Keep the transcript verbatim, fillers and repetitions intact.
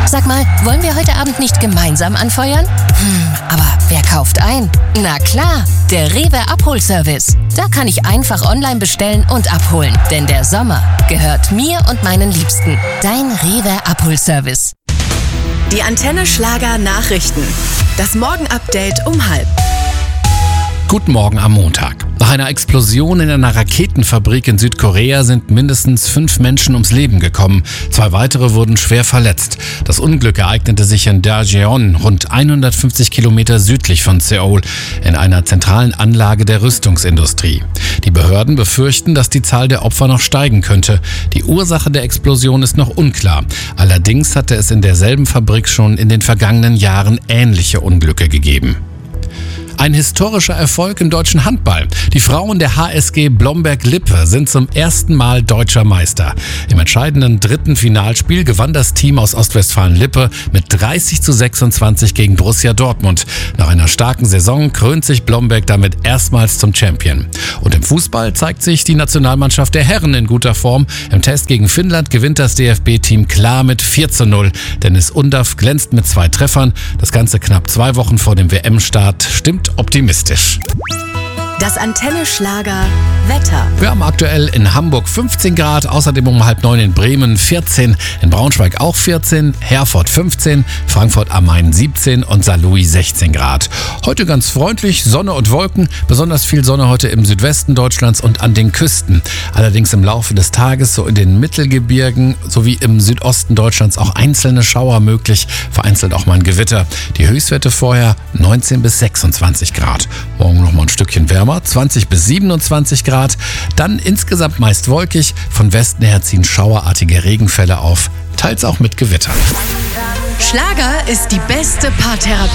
Sag mal, wollen wir heute Abend nicht gemeinsam anfeuern? Hm, aber wer kauft ein? Na klar, der Rewe Abholservice. Da kann ich einfach online bestellen und abholen. Denn der Sommer gehört mir und meinen Liebsten. Dein Rewe Abholservice. Die Antenne Schlager Nachrichten. Das Morgenupdate um halb. Guten Morgen am Montag. Nach einer Explosion in einer Raketenfabrik in Südkorea sind mindestens fünf Menschen ums Leben gekommen. Zwei weitere wurden schwer verletzt. Das Unglück ereignete sich in Daejeon, rund hundertfünfzig Kilometer südlich von Seoul, in einer zentralen Anlage der Rüstungsindustrie. Die Behörden befürchten, dass die Zahl der Opfer noch steigen könnte. Die Ursache der Explosion ist noch unklar. Allerdings hatte es in derselben Fabrik schon in den vergangenen Jahren ähnliche Unglücke gegeben. Ein historischer Erfolg im deutschen Handball. Die Frauen der H S G Blomberg-Lippe sind zum ersten Mal deutscher Meister. Im entscheidenden dritten Finalspiel gewann das Team aus Ostwestfalen-Lippe mit dreißig zu sechsundzwanzig gegen Borussia Dortmund. Nach einer starken Saison krönt sich Blomberg damit erstmals zum Champion. Und im Fußball zeigt sich die Nationalmannschaft der Herren in guter Form. Im Test gegen Finnland gewinnt das D F B-Team klar mit vier zu null. Dennis Undaff glänzt mit zwei Treffern. Das Ganze knapp zwei Wochen vor dem W M-Start stimmt optimistisch. Das Antenne Schlager Wetter. Wir haben aktuell in Hamburg fünfzehn Grad, außerdem um halb neun in Bremen vierzehn, in Braunschweig auch vierzehn, Herford fünfzehn, Frankfurt am Main siebzehn und Saarlouis sechzehn Grad. Heute ganz freundlich, Sonne und Wolken, besonders viel Sonne heute im Südwesten Deutschlands und an den Küsten. Allerdings im Laufe des Tages so in den Mittelgebirgen sowie im Südosten Deutschlands auch einzelne Schauer möglich, vereinzelt auch mal ein Gewitter. Die Höchstwerte vorher neunzehn bis sechsundzwanzig Grad. Morgen noch mal ein Stückchen wärmer. zwanzig bis siebenundzwanzig Grad, dann insgesamt meist wolkig, von Westen her ziehen schauerartige Regenfälle auf, teils auch mit Gewittern. Schlager ist die beste Paartherapie.